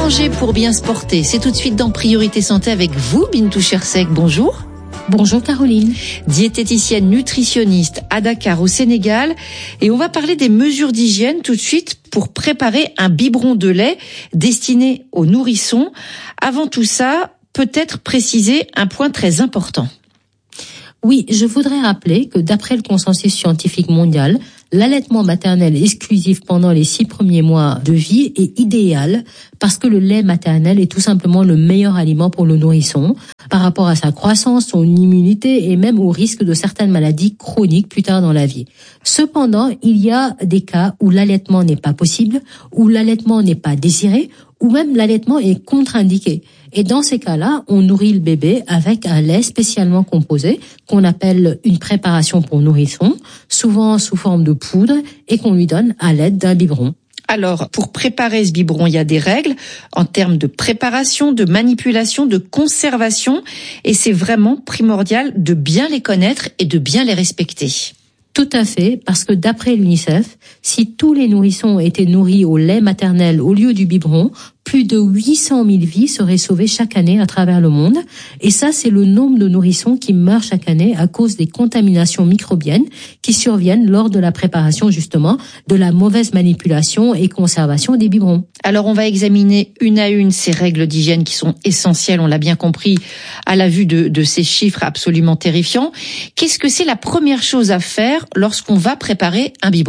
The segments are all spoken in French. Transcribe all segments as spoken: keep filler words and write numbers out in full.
manger pour bien se porter? C'est tout de suite dans Priorité Santé avec vous, Bintou Chersek. Bonjour. Bonjour Caroline. Diététicienne nutritionniste à Dakar au Sénégal. Et on va parler des mesures d'hygiène tout de suite pour préparer un biberon de lait destiné aux nourrissons. Avant tout ça, peut-être préciser un point très important. Oui, je voudrais rappeler que d'après le consensus scientifique mondial, l'allaitement maternel exclusif pendant les six premiers mois de vie est idéal parce que le lait maternel est tout simplement le meilleur aliment pour le nourrisson par rapport à sa croissance, son immunité et même au risque de certaines maladies chroniques plus tard dans la vie. Cependant, il y a des cas où l'allaitement n'est pas possible, où l'allaitement n'est pas désiré, ou même l'allaitement est contre-indiqué. Et dans ces cas-là, on nourrit le bébé avec un lait spécialement composé qu'on appelle une préparation pour nourrisson, souvent sous forme de poudre et qu'on lui donne à l'aide d'un biberon. Alors, pour préparer ce biberon, il y a des règles en termes de préparation, de manipulation, de conservation, et c'est vraiment primordial de bien les connaître et de bien les respecter. Tout à fait, parce que d'après l'UNICEF, si tous les nourrissons étaient nourris au lait maternel au lieu du biberon, plus de huit cent mille vies seraient sauvées chaque année à travers le monde. Et ça, c'est le nombre de nourrissons qui meurent chaque année à cause des contaminations microbiennes qui surviennent lors de la préparation, justement, de la mauvaise manipulation et conservation des biberons. Alors, on va examiner une à une ces règles d'hygiène qui sont essentielles, on l'a bien compris, à la vue de, de ces chiffres absolument terrifiants. Qu'est-ce que c'est la première chose à faire lorsqu'on va préparer un biberon ?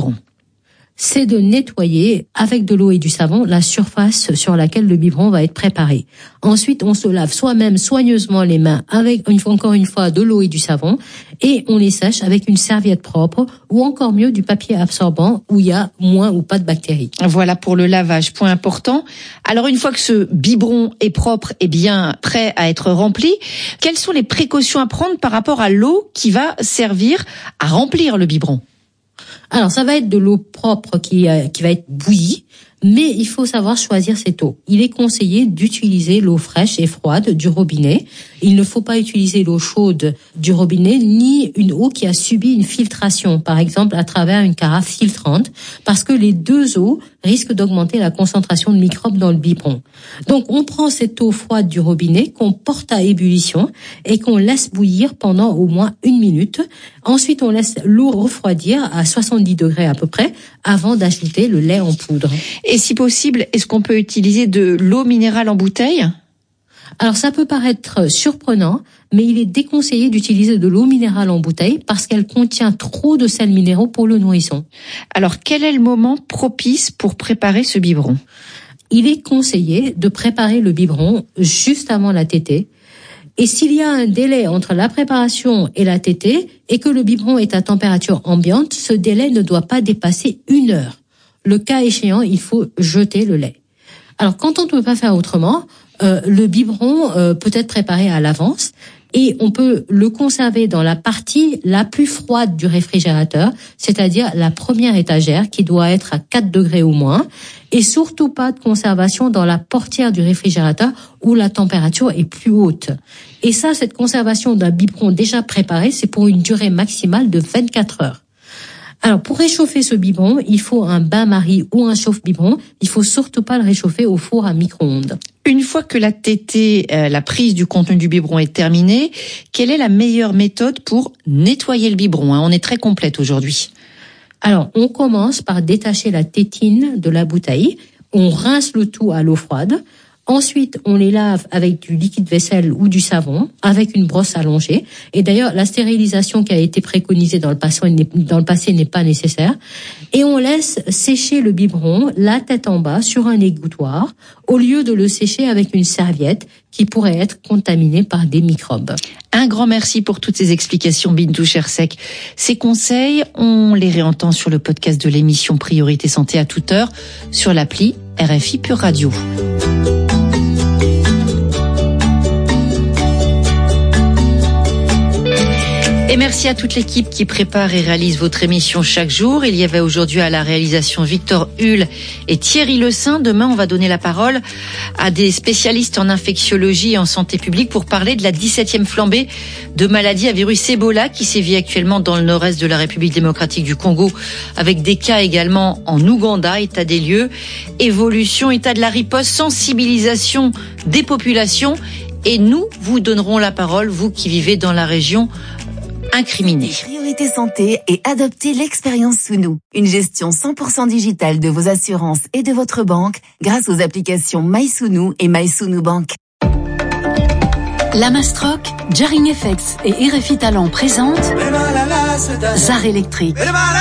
C'est de nettoyer avec de l'eau et du savon la surface sur laquelle le biberon va être préparé. Ensuite, on se lave soi-même soigneusement les mains avec, une fois, encore une fois, de l'eau et du savon et on les sèche avec une serviette propre ou encore mieux du papier absorbant où il y a moins ou pas de bactéries. Voilà pour le lavage, point important. Alors, une fois que ce biberon est propre et bien prêt à être rempli, quelles sont les précautions à prendre par rapport à l'eau qui va servir à remplir le biberon ? Alors, ça va être de l'eau propre qui, euh, qui va être bouillie, mais il faut savoir choisir cette eau. Il est conseillé d'utiliser l'eau fraîche et froide du robinet. Il ne faut pas utiliser l'eau chaude du robinet, ni une eau qui a subi une filtration, par exemple à travers une carafe filtrante, parce que les deux eaux risquent d'augmenter la concentration de microbes dans le biberon. Donc, on prend cette eau froide du robinet qu'on porte à ébullition et qu'on laisse bouillir pendant au moins une minute. Ensuite, on laisse l'eau refroidir à soixante-dix degrés à peu près avant d'ajouter le lait en poudre. Et si possible, est-ce qu'on peut utiliser de l'eau minérale en bouteille ? Alors ça peut paraître surprenant, mais il est déconseillé d'utiliser de l'eau minérale en bouteille parce qu'elle contient trop de sels minéraux pour le nourrisson. Alors quel est le moment propice pour préparer ce biberon ? Il est conseillé de préparer le biberon juste avant la tétée. Et s'il y a un délai entre la préparation et la tétée et que le biberon est à température ambiante, ce délai ne doit pas dépasser une heure. Le cas échéant, il faut jeter le lait. Alors, quand on ne peut pas faire autrement, euh, le biberon euh, peut être préparé à l'avance et on peut le conserver dans la partie la plus froide du réfrigérateur, c'est-à-dire la première étagère qui doit être à quatre degrés ou moins, et surtout pas de conservation dans la portière du réfrigérateur où la température est plus haute. Et ça, cette conservation d'un biberon déjà préparé, c'est pour une durée maximale de vingt-quatre heures. Alors, pour réchauffer ce biberon, il faut un bain-marie ou un chauffe-biberon. Il faut surtout pas le réchauffer au four à micro-ondes. Une fois que la tétée, euh, la prise du contenu du biberon est terminée, quelle est la meilleure méthode pour nettoyer le biberon ? On est très complète aujourd'hui. Alors, on commence par détacher la tétine de la bouteille. On rince le tout à l'eau froide. Ensuite, on les lave avec du liquide vaisselle ou du savon, avec une brosse allongée. Et d'ailleurs, la stérilisation qui a été préconisée dans le passé, dans le passé n'est pas nécessaire. Et on laisse sécher le biberon, la tête en bas, sur un égouttoir, au lieu de le sécher avec une serviette qui pourrait être contaminée par des microbes. Un grand merci pour toutes ces explications, Bintou Chersek. Ces conseils, on les réentend sur le podcast de l'émission Priorité Santé à toute heure, sur l'appli R F I Pure Radio. Et merci. merci à toute l'équipe qui prépare et réalise votre émission chaque jour. Il y avait aujourd'hui à la réalisation Victor Hull et Thierry Le Saint. Demain, on va donner la parole à des spécialistes en infectiologie et en santé publique pour parler de la dix-septième flambée de maladies à virus Ebola qui sévit actuellement dans le nord-est de la République démocratique du Congo, avec des cas également en Ouganda. État des lieux, évolution, état de la riposte, sensibilisation des populations. Et nous vous donnerons la parole, vous qui vivez dans la région incriminée. Priorité santé et adoptez l'expérience Sounou. Une gestion cent pour cent digitale de vos assurances et de votre banque grâce aux applications MySounou et MySounou Bank. La Mastroc, Jarring F X et R F I Talent présentent Zar électrique.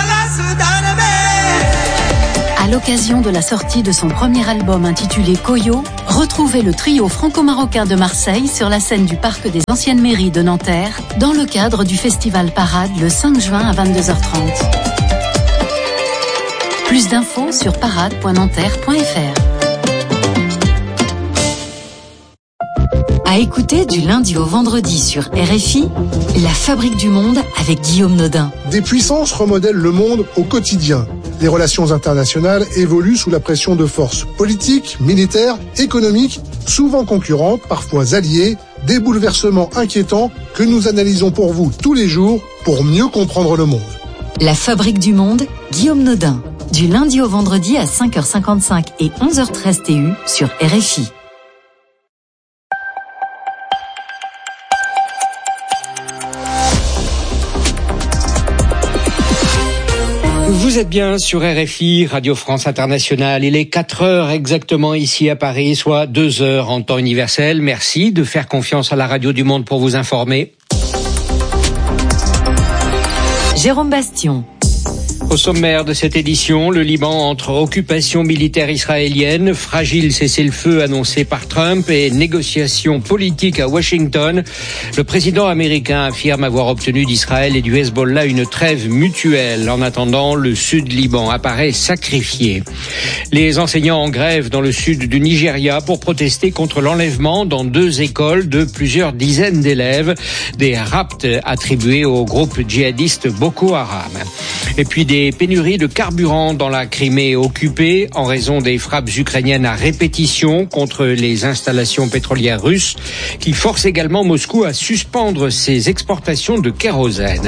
À l'occasion de la sortie de son premier album intitulé Koyo, retrouvez le trio franco-marocain de Marseille sur la scène du Parc des Anciennes Mairies de Nanterre dans le cadre du Festival Parade le cinq juin à vingt-deux heures trente. Plus d'infos sur parade point nanterre point f r. À écouter du lundi au vendredi sur R F I, La Fabrique du Monde avec Guillaume Nodin. Des puissances remodèlent le monde au quotidien. Les relations internationales évoluent sous la pression de forces politiques, militaires, économiques, souvent concurrentes, parfois alliées, des bouleversements inquiétants que nous analysons pour vous tous les jours pour mieux comprendre le monde. La Fabrique du Monde, Guillaume Nodin. Du lundi au vendredi à cinq heures cinquante-cinq et onze heures treize T U sur R F I. Vous êtes bien sur R F I, Radio France Internationale. Il est quatre heures exactement ici à Paris, soit deux heures en temps universel. Merci de faire confiance à la Radio du Monde pour vous informer. Jérôme Bastion. Au sommaire de cette édition, le Liban entre occupation militaire israélienne, fragile cessez-le-feu annoncé par Trump et négociations politiques à Washington. Le président américain affirme avoir obtenu d'Israël et du Hezbollah une trêve mutuelle. En attendant, le sud Liban apparaît sacrifié. Les enseignants en grève dans le sud du Nigeria pour protester contre l'enlèvement dans deux écoles de plusieurs dizaines d'élèves, des rapts attribués au groupe djihadiste Boko Haram. Et puis des pénuries de carburant dans la Crimée occupée en raison des frappes ukrainiennes à répétition contre les installations pétrolières russes qui forcent également Moscou à suspendre ses exportations de kérosène.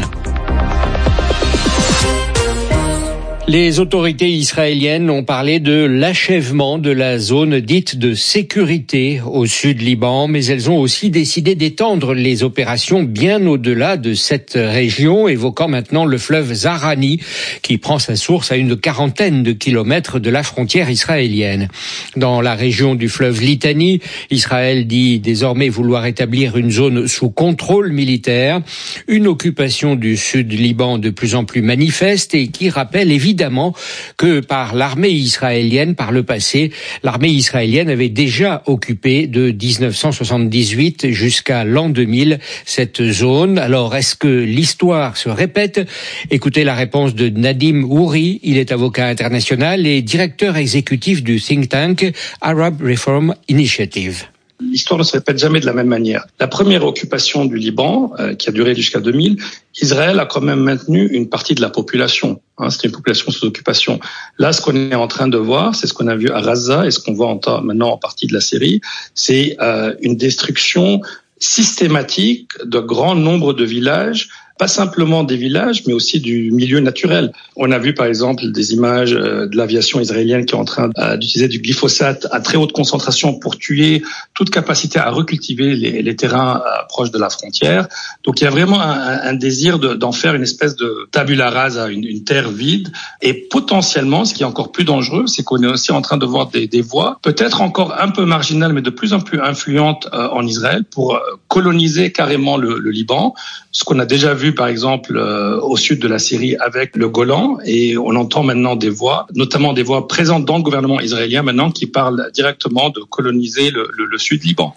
Les autorités israéliennes ont parlé de l'achèvement de la zone dite de sécurité au sud Liban, mais elles ont aussi décidé d'étendre les opérations bien au-delà de cette région, évoquant maintenant le fleuve Zahrani, qui prend sa source à une quarantaine de kilomètres de la frontière israélienne. Dans la région du fleuve Litani, Israël dit désormais vouloir établir une zone sous contrôle militaire, une occupation du sud Liban de plus en plus manifeste et qui rappelle évidemment Évidemment que par l'armée israélienne, par le passé, l'armée israélienne avait déjà occupé de dix-neuf cent soixante-dix-huit jusqu'à l'an deux mille cette zone. Alors, est-ce que l'histoire se répète? Écoutez la réponse de Nadim Houri. Il est avocat international et directeur exécutif du think tank Arab Reform Initiative. L'histoire ne se répète jamais de la même manière. La première occupation du Liban, euh, qui a duré jusqu'à deux mille, Israël a quand même maintenu une partie de la population. Hein, c'était une population sous occupation. Là, ce qu'on est en train de voir, c'est ce qu'on a vu à Gaza et ce qu'on voit en temps, maintenant en partie de la Syrie, c'est euh, une destruction systématique de grands nombres de villages, pas simplement des villages, mais aussi du milieu naturel. On a vu par exemple des images de l'aviation israélienne qui est en train d'utiliser du glyphosate à très haute concentration pour tuer toute capacité à recultiver les, les terrains proches de la frontière. Donc il y a vraiment un, un désir de, d'en faire une espèce de tabula rasa, une, une terre vide. Et potentiellement, ce qui est encore plus dangereux, c'est qu'on est aussi en train de voir des, des voies, peut-être encore un peu marginales, mais de plus en plus influentes euh, en Israël, pour euh, coloniser carrément le, le Liban. Ce qu'on a déjà vu par exemple euh, au sud de la Syrie avec le Golan, et on entend maintenant des voix, notamment des voix présentes dans le gouvernement israélien maintenant qui parlent directement de coloniser le, le, le sud Liban.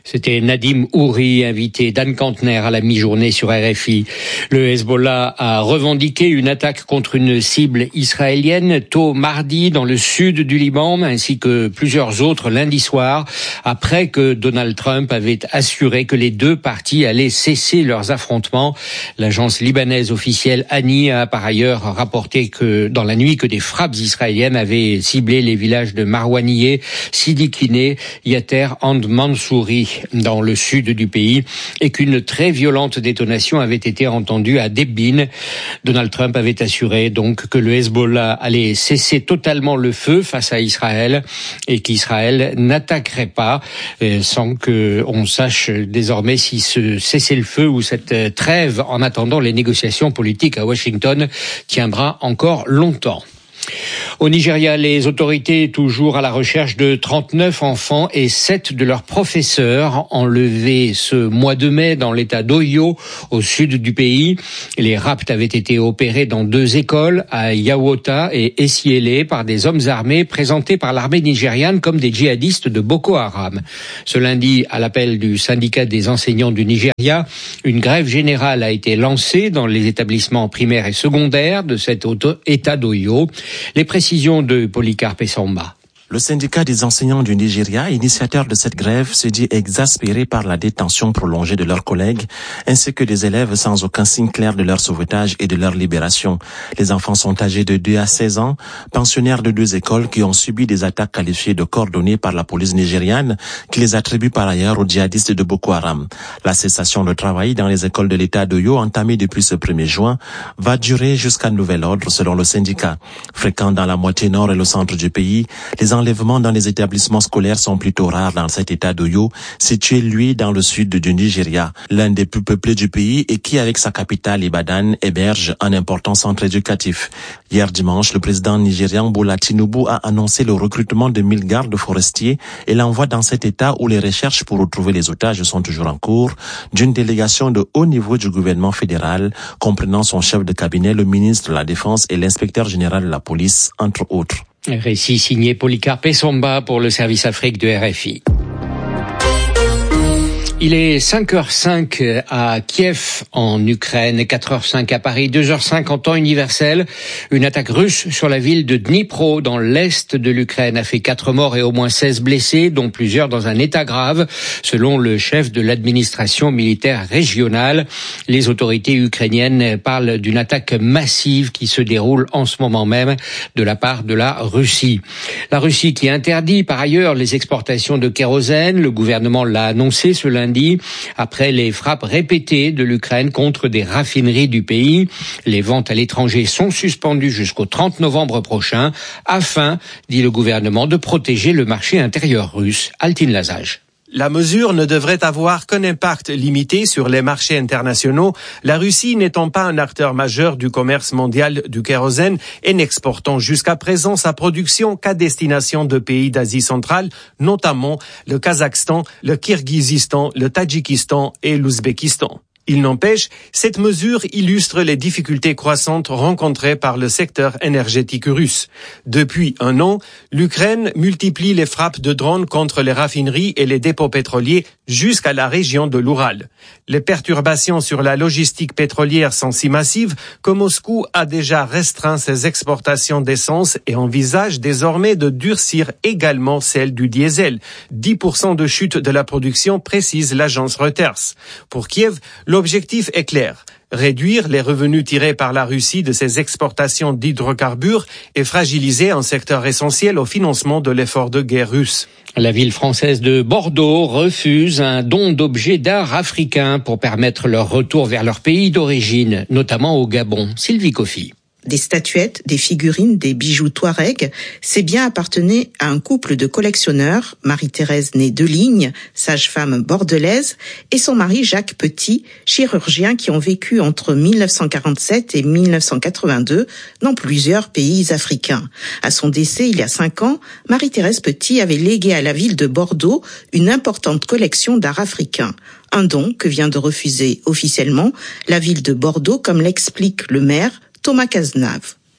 C'était Nadim Houri, invité d'Anne Kantner à la mi-journée sur R F I. Le Hezbollah a revendiqué une attaque contre une cible israélienne tôt mardi dans le sud du Liban, ainsi que plusieurs autres lundi soir, après que Donald Trump avait assuré que les deux parties allaient cesser leurs affrontements. L'agence libanaise officielle Ani a par ailleurs rapporté que dans la nuit que des frappes israéliennes avaient ciblé les villages de Marwaniyeh, Sidi Kiné, Yater and Mansouri dans le sud du pays et qu'une très violente détonation avait été entendue à Debbin. Donald Trump avait assuré donc que le Hezbollah allait cesser totalement le feu face à Israël et qu'Israël n'attaquerait pas euh, sans que on sache désormais si ce cessez-le-feu ou cette trêve en attendant les négociations politiques à Washington tiendra encore longtemps. Au Nigeria, les autorités toujours à la recherche de trente-neuf enfants et sept de leurs professeurs enlevés ce mois de mai dans l'état d'Oyo, au sud du pays. Les rapts avaient été opérés dans deux écoles, à Yawota et Esiele, par des hommes armés présentés par l'armée nigériane comme des djihadistes de Boko Haram. Ce lundi, à l'appel du syndicat des enseignants du Nigeria, une grève générale a été lancée dans les établissements primaires et secondaires de cet état d'Oyo. Les précisions de Polycarpe Samba. Le syndicat des enseignants du Nigeria, initiateur de cette grève, se dit exaspéré par la détention prolongée de leurs collègues, ainsi que des élèves sans aucun signe clair de leur sauvetage et de leur libération. Les enfants sont âgés de deux à seize ans, pensionnaires de deux écoles qui ont subi des attaques qualifiées de coordonnées par la police nigériane, qui les attribue par ailleurs aux djihadistes de Boko Haram. La cessation de travail dans les écoles de l'État d'Oyo, entamée depuis ce premier juin, va durer jusqu'à nouvel ordre selon le syndicat. Fréquent dans la moitié nord et le centre du pays, les enlèvements dans les établissements scolaires sont plutôt rares dans cet état d'Oyo, situé lui dans le sud du Nigeria, l'un des plus peuplés du pays et qui, avec sa capitale Ibadan, héberge un important centre éducatif. Hier dimanche, le président nigérian Bola Tinubu a annoncé le recrutement de mille gardes forestiers et l'envoi dans cet état où les recherches pour retrouver les otages sont toujours en cours d'une délégation de haut niveau du gouvernement fédéral, comprenant son chef de cabinet, le ministre de la Défense et l'inspecteur général de la police, entre autres. Récit signé Polycarpe Samba pour le service Afrique de R F I. Il est cinq heures cinq à Kiev, en Ukraine, quatre heures cinq à Paris, deux heures cinq en temps universel. Une attaque russe sur la ville de Dnipro, dans l'est de l'Ukraine, a fait quatre morts et au moins seize blessés, dont plusieurs dans un état grave, selon le chef de l'administration militaire régionale. Les autorités ukrainiennes parlent d'une attaque massive qui se déroule en ce moment même de la part de la Russie. La Russie qui interdit par ailleurs les exportations de kérosène, le gouvernement l'a annoncé ce lundi, après les frappes répétées de l'Ukraine contre des raffineries du pays. Les ventes à l'étranger sont suspendues jusqu'au trente novembre prochain, afin, dit le gouvernement, de protéger le marché intérieur russe. Altine Lazage. La mesure ne devrait avoir qu'un impact limité sur les marchés internationaux, la Russie n'étant pas un acteur majeur du commerce mondial du kérosène et n'exportant jusqu'à présent sa production qu'à destination de pays d'Asie centrale, notamment le Kazakhstan, le Kirghizistan, le Tadjikistan et l'Ouzbékistan. Il n'empêche, cette mesure illustre les difficultés croissantes rencontrées par le secteur énergétique russe. Depuis un an, l'Ukraine multiplie les frappes de drones contre les raffineries et les dépôts pétroliers jusqu'à la région de l'Oural. Les perturbations sur la logistique pétrolière sont si massives que Moscou a déjà restreint ses exportations d'essence et envisage désormais de durcir également celle du diesel. dix pour cent de chute de la production, précise l'agence Reuters. Pour Kiev, l'objectif est clair. Réduire les revenus tirés par la Russie de ses exportations d'hydrocarbures et fragiliser un secteur essentiel au financement de l'effort de guerre russe. La ville française de Bordeaux refuse un don d'objets d'art africains pour permettre leur retour vers leur pays d'origine, notamment au Gabon. Sylvie Coffy. Des statuettes, des figurines, des bijoux touareg, ces biens appartenaient à un couple de collectionneurs, Marie-Thérèse née Deligne, sage-femme bordelaise, et son mari Jacques Petit, chirurgien qui ont vécu entre mille neuf cent quarante-sept et mille neuf cent quatre-vingt-deux dans plusieurs pays africains. À son décès il y a cinq ans, Marie-Thérèse Petit avait légué à la ville de Bordeaux une importante collection d'art africain. Un don que vient de refuser officiellement la ville de Bordeaux, comme l'explique le maire Thomas Cazenave.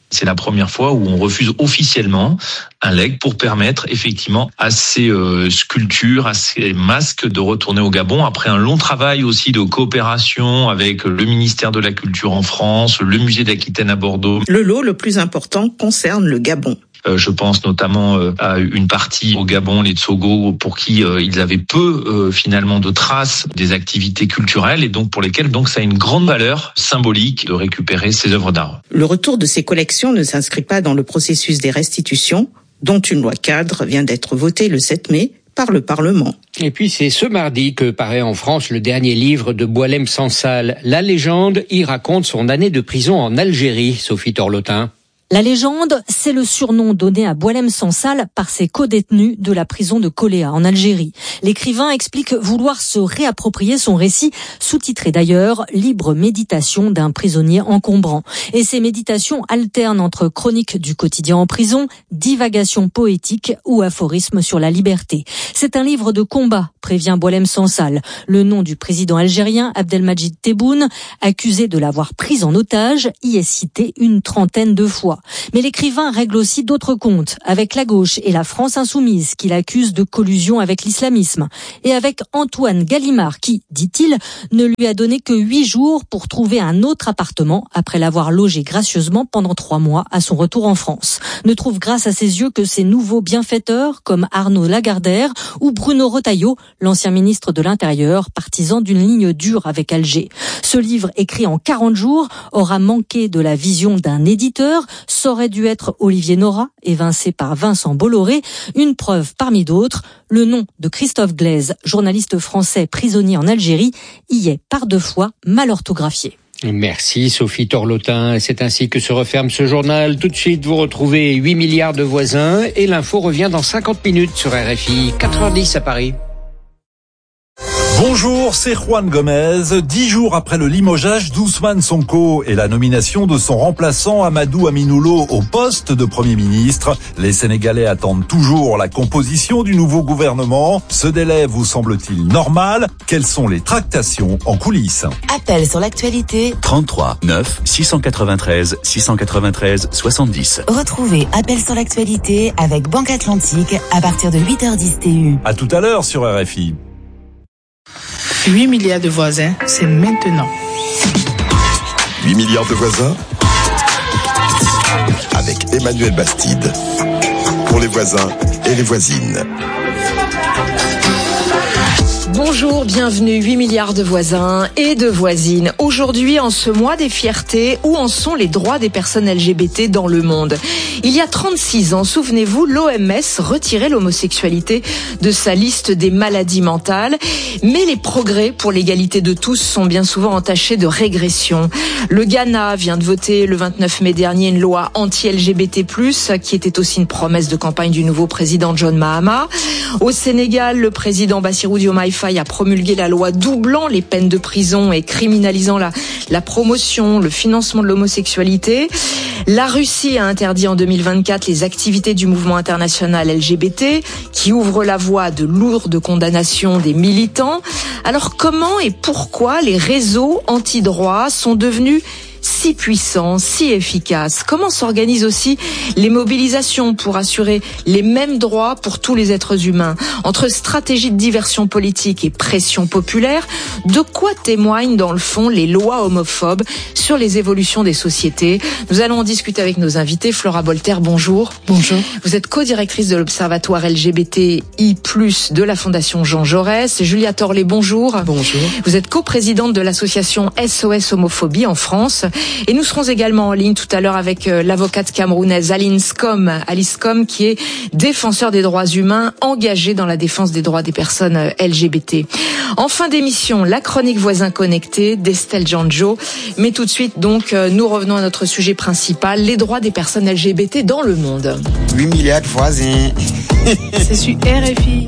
C'est la première fois où on refuse officiellement un legs pour permettre effectivement à ces euh, sculptures, à ces masques de retourner au Gabon après un long travail aussi de coopération avec le ministère de la Culture en France, le musée d'Aquitaine à Bordeaux. Le lot le plus important concerne le Gabon. Euh, je pense notamment euh, à une partie au Gabon, les Tsogo, pour qui euh, ils avaient peu euh, finalement de traces des activités culturelles et donc pour lesquelles donc ça a une grande valeur symbolique de récupérer ces œuvres d'art. Le retour de ces collections ne s'inscrit pas dans le processus des restitutions, dont une loi cadre vient d'être votée le sept mai par le Parlement. Et puis c'est ce mardi que paraît en France le dernier livre de Boualem Sansal. La légende y raconte son année de prison en Algérie, Sophie Torlotin. La légende, c'est le surnom donné à Boualem Sansal par ses codétenus de la prison de Koléa en Algérie. L'écrivain explique vouloir se réapproprier son récit, sous-titré d'ailleurs « Libre méditation d'un prisonnier encombrant ». Et ces méditations alternent entre chroniques du quotidien en prison, divagations poétiques ou aphorismes sur la liberté. C'est un livre de combat, prévient Boualem Sansal. Le nom du président algérien Abdelmadjid Tebboune, accusé de l'avoir pris en otage, y est cité une trentaine de fois. Mais l'écrivain règle aussi d'autres comptes, avec la gauche et la France insoumise, qu'il accuse de collusion avec l'islamisme, et avec Antoine Gallimard, qui, dit-il, ne lui a donné que huit jours pour trouver un autre appartement après l'avoir logé gracieusement pendant trois mois à son retour en France. Ne trouve grâce à ses yeux que ces nouveaux bienfaiteurs, comme Arnaud Lagardère ou Bruno Retailleau, l'ancien ministre de l'Intérieur, partisan d'une ligne dure avec Alger. Ce livre, écrit en quarante jours, aura manqué de la vision d'un éditeur. Ça aurait dû être Olivier Nora, évincé par Vincent Bolloré, une preuve parmi d'autres. Le nom de Christophe Glaise, journaliste français prisonnier en Algérie, y est par deux fois mal orthographié. Merci Sophie Torlotin. C'est ainsi que se referme ce journal. Tout de suite, vous retrouvez huit milliards de voisins et l'info revient dans cinquante minutes sur R F I, quatre heures dix à Paris. Bonjour, c'est Juan Gomez. Dix jours après le limogeage d'Ousmane Sonko et la nomination de son remplaçant Amadou Aminoulo au poste de Premier ministre, les Sénégalais attendent toujours la composition du nouveau gouvernement. Ce délai vous semble-t-il normal? Quelles sont les tractations en coulisses? Appel sur l'actualité. trente-trois neuf six cent quatre-vingt-treize six cent quatre-vingt-treize soixante-dix. Retrouvez Appel sur l'actualité avec Banque Atlantique à partir de huit heures dix T U. À tout à l'heure sur R F I. huit milliards de voisins, c'est maintenant. huit milliards de voisins avec Emmanuel Bastide. Pour les voisins et les voisines. Bonjour, bienvenue, huit milliards de voisins et de voisines. Aujourd'hui, en ce mois des fiertés, où en sont les droits des personnes L G B T dans le monde? Il y a trente-six ans, souvenez-vous, l'O M S retirait l'homosexualité de sa liste des maladies mentales. Mais les progrès pour l'égalité de tous sont bien souvent entachés de régression. Le Ghana vient de voter le vingt-neuf mai dernier une loi anti-L G B T plus, qui était aussi une promesse de campagne du nouveau président John Mahama. Au Sénégal, le président Bassirou Diomaye Faye a promulgué la loi doublant les peines de prison et criminalisant la, la promotion, le financement de l'homosexualité. La Russie a interdit en deux mille vingt-quatre les activités du mouvement international L G B T, qui ouvre la voie à de lourdes condamnations des militants. Alors comment et pourquoi les réseaux anti-droits sont devenus si puissants, si efficaces? Comment s'organisent aussi les mobilisations pour assurer les mêmes droits pour tous les êtres humains? Entre stratégie de diversion politique et pression populaire, de quoi témoignent dans le fond les lois homophobes sur les évolutions des sociétés? Nous allons en discuter avec nos invités. Flora Bolter, bonjour. Bonjour. Vous êtes co-directrice de l'Observatoire L G B T I plus, de la Fondation Jean Jaurès. Julia Torlet, bonjour. Bonjour. Vous êtes coprésidente de l'association S O S Homophobie en France. Et nous serons également en ligne tout à l'heure avec euh, l'avocate camerounaise Alice Com, Alice Com, qui est défenseur des droits humains, engagée dans la défense des droits des personnes euh, L G B T. En fin d'émission, la chronique Voisins connectés d'Estelle Janjo. Mais tout de suite, donc, euh, nous revenons à notre sujet principal, les droits des personnes L G B T dans le monde. huit milliards de voisins. C'est sur R F I.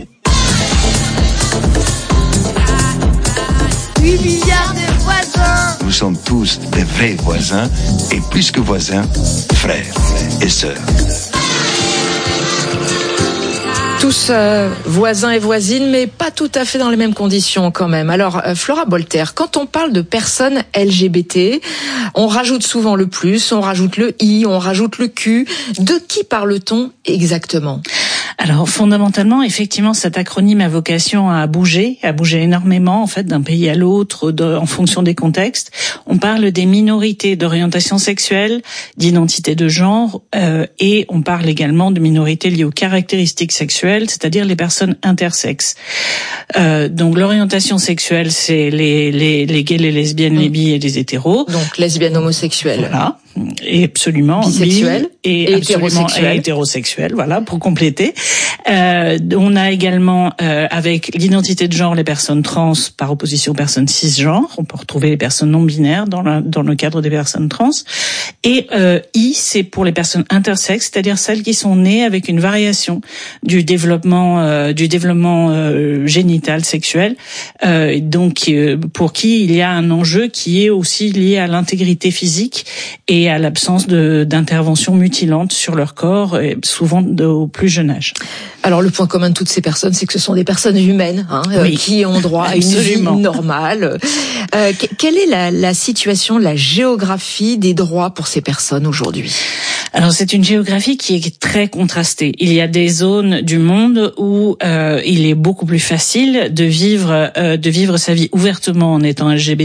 huit milliards de voisins. Nous sommes tous des vrais voisins et plus que voisins, frères et sœurs. Tous euh, voisins et voisines, mais pas tout à fait dans les mêmes conditions quand même. Alors, euh, Flora Bolter, quand on parle de personnes L G B T, on rajoute souvent le plus, on rajoute le I, on rajoute le Q. De qui parle-t-on exactement ? Alors fondamentalement, effectivement, cet acronyme a vocation à bouger, à bouger énormément en fait d'un pays à l'autre, de, en fonction des contextes. On parle des minorités d'orientation sexuelle, d'identité de genre, euh, et on parle également de minorités liées aux caractéristiques sexuelles, c'est-à-dire les personnes intersexes. Euh, donc l'orientation sexuelle, c'est les les les gays, les lesbiennes, mmh. les bi et les hétéros. Donc lesbiennes, homosexuelles. Voilà. Et absolument bisexuel et, et hétérosexuel. Et hétérosexuel, voilà, pour compléter. Euh, on a également euh, avec l'identité de genre les personnes trans par opposition aux personnes cisgenres. On peut retrouver les personnes non binaires dans le, dans le cadre des personnes trans. Et euh, I, c'est pour les personnes intersexes, c'est-à-dire celles qui sont nées avec une variation du développement euh, du développement euh, génital sexuel. Euh, donc euh, pour qui il y a un enjeu qui est aussi lié à l'intégrité physique et à l'absence de, d'intervention mutilante sur leur corps, et souvent de, au plus jeune âge. Alors le point commun de toutes ces personnes, c'est que ce sont des personnes humaines, hein, oui. euh, qui ont droit à une vie normale. Euh, quelle est la, la situation, la géographie des droits pour ces personnes aujourd'hui ? Alors c'est une géographie qui est très contrastée. Il y a des zones du monde où euh, il est beaucoup plus facile de vivre, euh, de vivre sa vie ouvertement en étant L G B